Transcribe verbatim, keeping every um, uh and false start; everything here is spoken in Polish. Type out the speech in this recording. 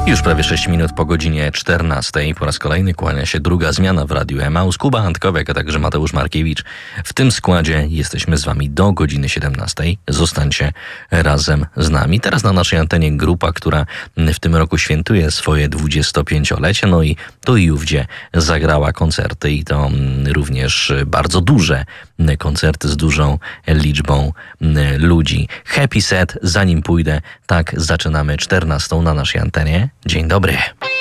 Już prawie sześć minut po godzinie czternastej. Po raz kolejny kłania się druga zmiana w Radiu Emaus. Kuba Antkowiak, a także Mateusz Markiewicz. W tym składzie jesteśmy z wami do godziny siedemnastej. Zostańcie razem z nami. Teraz na naszej antenie grupa, która w tym roku świętuje swoje dwudziestopięciolecie. No i tu i ówdzie zagrała koncerty i to również bardzo duże koncerty z dużą liczbą ludzi. Happy Set, zanim pójdę, tak zaczynamy czternastą na naszej antenie. Dzień dobry.